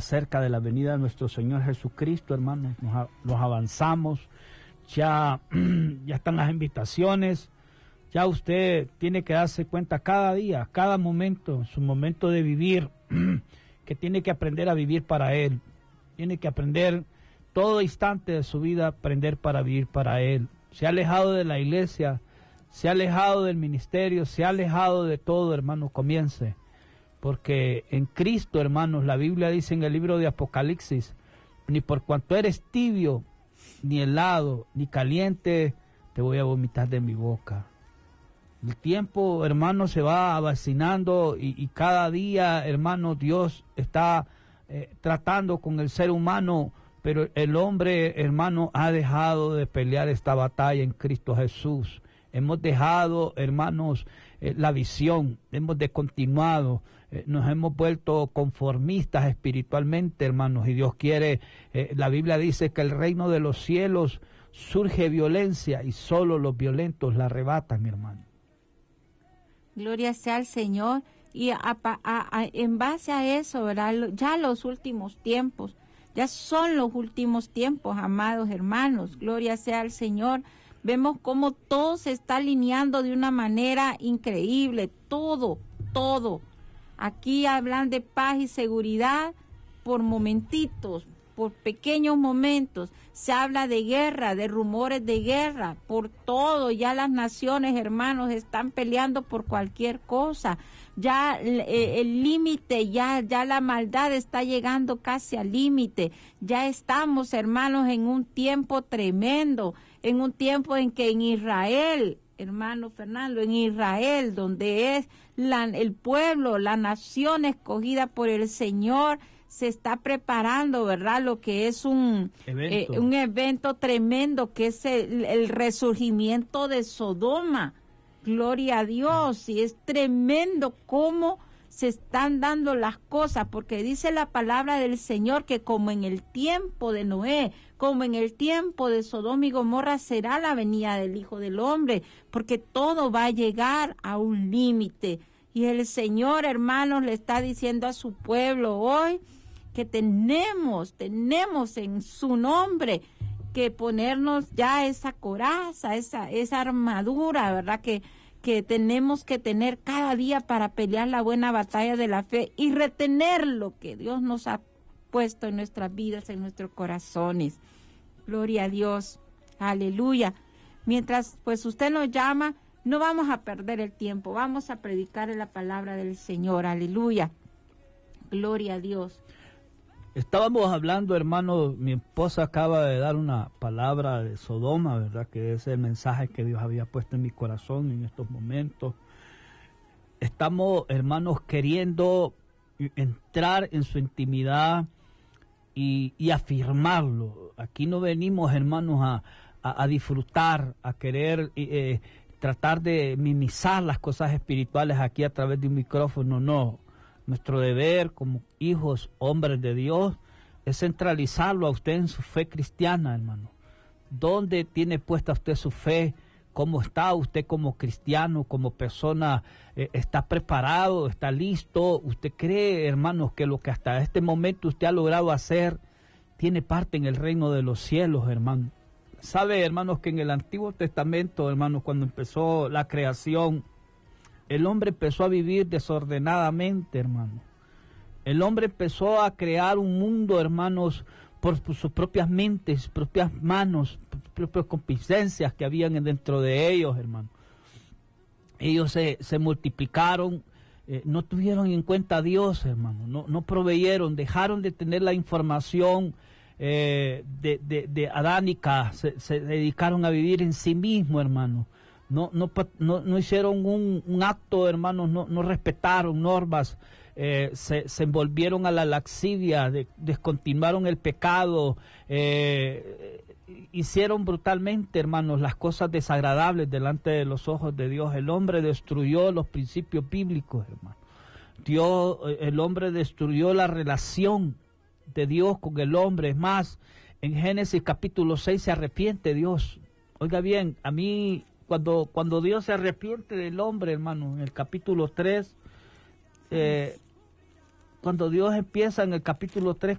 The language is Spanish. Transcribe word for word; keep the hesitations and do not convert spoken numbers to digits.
acerca de la venida de nuestro Señor Jesucristo, hermanos. Nos, nos avanzamos, ya, ya están las invitaciones, ya usted tiene que darse cuenta cada día, cada momento, su momento de vivir, que tiene que aprender a vivir para Él, tiene que aprender todo instante de su vida, aprender para vivir para Él. Se ha alejado de la iglesia, se ha alejado del ministerio, se ha alejado de todo, hermano, comience. Porque en Cristo, hermanos, la Biblia dice en el libro de Apocalipsis, ni por cuanto eres tibio, ni helado, ni caliente, te voy a vomitar de mi boca. El tiempo, hermano, se va vacinando y, y cada día, hermano, Dios está eh, tratando con el ser humano, pero el hombre, hermano, ha dejado de pelear esta batalla en Cristo Jesús. Hemos dejado, hermanos, eh, la visión, hemos descontinuado, eh, nos hemos vuelto conformistas espiritualmente, hermanos, y Dios quiere, eh, la Biblia dice que el reino de los cielos surge violencia y solo los violentos la arrebatan, hermano. Gloria sea al Señor, y a, a, a, en base a eso, ¿verdad? Ya los últimos tiempos, ya son los últimos tiempos, amados hermanos, gloria sea al Señor. Vemos cómo todo se está alineando de una manera increíble, todo, todo. Aquí hablan de paz y seguridad por momentitos, por pequeños momentos. Se habla de guerra, de rumores de guerra, por todo. Ya las naciones, hermanos, están peleando por cualquier cosa. Ya eh, el límite, ya, ya la maldad está llegando casi al límite. Ya estamos, hermanos, en un tiempo tremendo, en un tiempo en que en Israel, hermano Fernando, en Israel, donde es la, el pueblo, la nación escogida por el Señor, se está preparando, ¿verdad? Lo que es un evento, eh, un evento tremendo, que es el, el resurgimiento de Sodoma. Gloria a Dios, y es tremendo cómo se están dando las cosas, porque dice la palabra del Señor que como en el tiempo de Noé, como en el tiempo de Sodoma y Gomorra, será la venida del Hijo del Hombre, porque todo va a llegar a un límite. Y el Señor, hermanos, le está diciendo a su pueblo hoy que tenemos, tenemos en su nombre que ponernos ya esa coraza, esa, esa armadura, ¿verdad? Que, que tenemos que tener cada día para pelear la buena batalla de la fe y retener lo que Dios nos ha puesto en nuestras vidas, en nuestros corazones. Gloria a Dios, aleluya. Mientras pues usted nos llama, no vamos a perder el tiempo, vamos a predicar la palabra del Señor, aleluya. Gloria a Dios. Estábamos hablando, hermano, mi esposa acaba de dar una palabra de Sodoma, ¿verdad? Que es el mensaje que Dios había puesto en mi corazón en estos momentos. Estamos, hermanos, queriendo entrar en su intimidad y, y afirmarlo. Aquí no venimos, hermanos, a, a, a disfrutar, a querer eh, tratar de minimizar las cosas espirituales aquí a través de un micrófono, no. Nuestro deber como hijos, hombres de Dios, es centralizarlo a usted en su fe cristiana, hermano. ¿Dónde tiene puesta usted su fe? ¿Cómo está usted como cristiano, como persona? Eh, ¿Está preparado? ¿Está listo? ¿Usted cree, hermanos, que lo que hasta este momento usted ha logrado hacer tiene parte en el reino de los cielos, hermano? ¿Sabe, hermanos, que en el Antiguo Testamento, hermanos, cuando empezó la creación, el hombre empezó a vivir desordenadamente, hermano? El hombre empezó a crear un mundo, hermanos, por, por sus propias mentes, sus propias manos, sus propias concupiscencias que habían dentro de ellos, hermano. Ellos se, se multiplicaron, eh, no tuvieron en cuenta a Dios, hermano, no, no proveyeron, dejaron de tener la información eh, de, de, de adánica, se, se dedicaron a vivir en sí mismo, hermano. No, no, no, no hicieron un, un acto, hermanos, no, no respetaron normas, eh, se, se envolvieron a la laxivia, de, descontinuaron el pecado, eh, hicieron brutalmente, hermanos, las cosas desagradables delante de los ojos de Dios. El hombre destruyó los principios bíblicos, hermano. Dios, el hombre destruyó la relación de Dios con el hombre. Es más, en Génesis capítulo seis se arrepiente Dios. Oiga bien, a mí... Cuando, cuando Dios se arrepiente del hombre, hermano, en el capítulo tres, eh, cuando Dios empieza en el capítulo tres